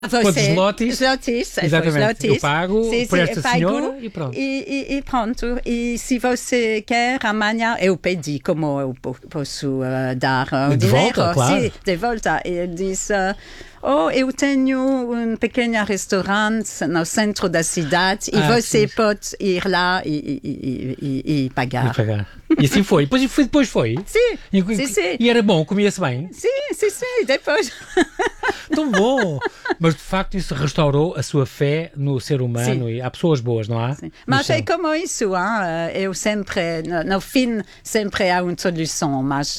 Quantos lotes? Zlotis, Exatamente. Eu pago por esta senhora pago, e pronto. E pronto. E se você quer, amanhã eu pedi como eu posso dar De dinheiro. volta, claro. Sim, de volta. E ele disse, eu tenho um pequeno restaurante no centro da cidade e você pode ir lá e pagar. E assim foi. Depois foi? Sim, sim. E era bom, comia-se bem? Sim, depois. Tão bom! Mas de facto isso restaurou a sua fé no ser humano. Sim. E há pessoas boas, não há? Sim. Mas é como isso, eu sempre, no fim, sempre há uma solução, mas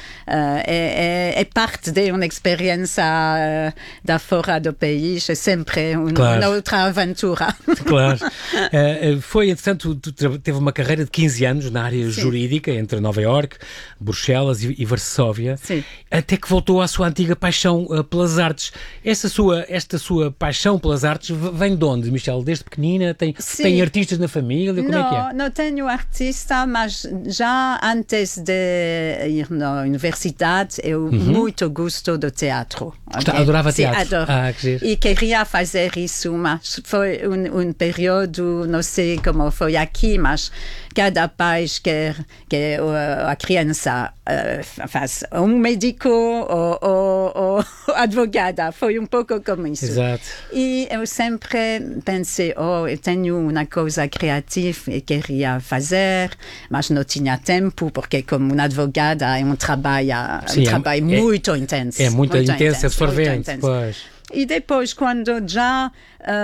é parte de uma experiência da fora do país, é sempre uma outra aventura. Claro. Foi, entretanto, teve uma carreira de 15 anos na área jurídica, entre Nova Iorque, Bruxelas e Varsóvia, até que voltou à sua antiga paixão pelas artes. Esta sua paixão pelas artes vem de onde, Michelle? Desde pequenina? Tem artistas na família? Como é que é? Não tenho artista, mas já antes de ir na universidade, eu muito gosto do teatro. Okay? Adorava teatro? Sim, adoro. Que giro. E queria fazer isso, mas foi um período, não sei como foi aqui, mas cada país quer que a criança faça médico ou advogada. Foi um pouco como isso. Exato. E eu sempre pensei, eu tenho uma coisa criativa e queria fazer, mas não tinha tempo, porque como uma advogada é um trabalho muito intenso. É muito intenso, absorvente. E depois, quando já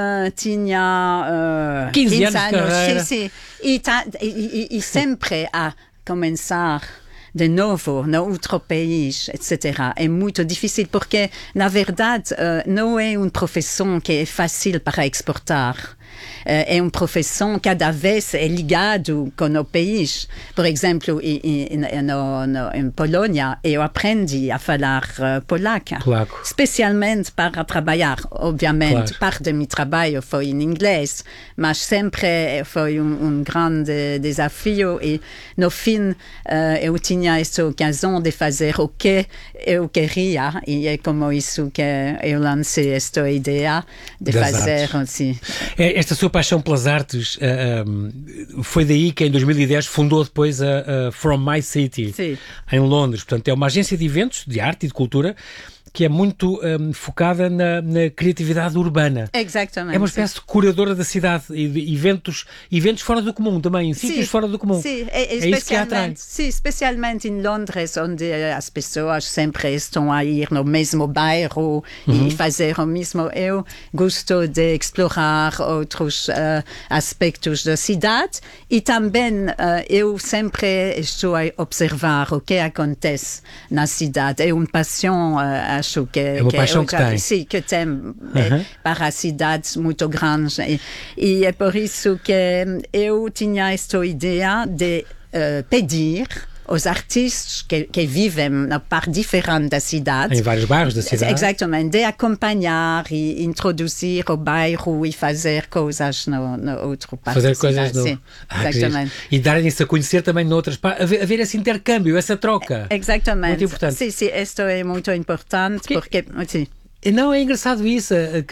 tinha 15 anos de carreira. E sempre a começar de novo no outro país, etc. É muito difícil porque, na verdade, não é uma profissão que é fácil para exportar. É uma profissão cada vez é ligado com o país. Por exemplo, em Polônia, eu aprendi a falar polaco. Especialmente para trabalhar. Obviamente, parte do meu trabalho foi em inglês, mas sempre foi um grande desafio e, no fim, eu tinha essa ocasião de fazer o que eu queria e é como isso que eu lancei esta ideia de fazer assim. Esta sua paixão pelas artes, foi daí que em 2010 fundou depois a From My City, em Londres. Portanto, é uma agência de eventos, de arte e de cultura, que é muito focada na criatividade urbana. Exatamente. É uma espécie de curadora da cidade e de eventos fora do comum também, sítios fora do comum. Sim, é isso que a atrai. Sim, especialmente em Londres, onde as pessoas sempre estão a ir no mesmo bairro e fazer o mesmo. Eu gosto de explorar outros aspectos da cidade e também eu sempre estou a observar o que acontece na cidade. É uma paixão, acho que é uma paixão que tem. Sim, que tem para cidades muito grandes. E é por isso que eu tinha esta ideia de pedir os artistas que vivem na parte diferente da cidade. Em vários bairros da cidade. Exatamente, de acompanhar e introduzir o bairro e fazer coisas no outro parte fazer da coisas cidade. Sim, exatamente. E darem-se a conhecer também noutras partes, haver esse intercâmbio, essa troca. Exatamente. Muito importante. Sim, isto é muito importante porque... Sim. Não, é engraçado isso,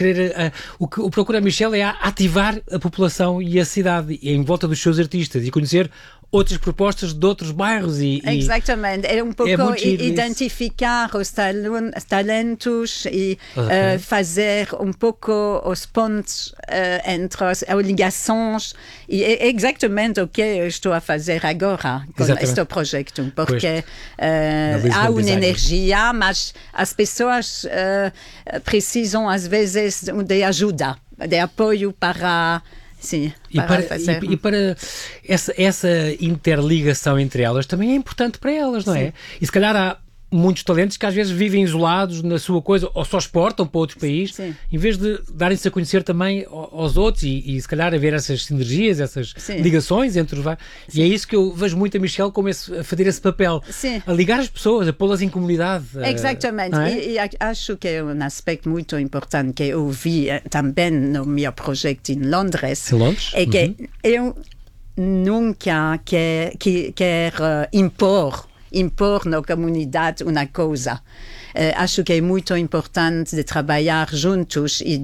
o que procura a Michelle é ativar a população e a cidade em volta dos seus artistas e conhecer outras propostas de outros bairros. Exatamente, é um pouco identificar os talentos e fazer um pouco os pontos entre as ligações e é exatamente o que eu estou a fazer agora com este projeto, porque há uma energia, mas as pessoas precisam às vezes de ajuda, de apoio para... Sim, e para essa interligação entre elas também é importante para elas, não é? E se calhar há muitos talentos que às vezes vivem isolados na sua coisa ou só exportam para outros países, em vez de darem-se a conhecer também aos outros e se calhar haver essas sinergias, essas ligações entre os vários. E é isso que eu vejo muito a Michelle como a fazer esse papel, a ligar as pessoas, a pô-las em comunidade. Exatamente, e acho que é um aspecto muito importante que eu vi também no meu projeto em Londres, é que eu nunca quero impor impor na comunidade uma coisa. Acho que é muito importante de trabalhar juntos e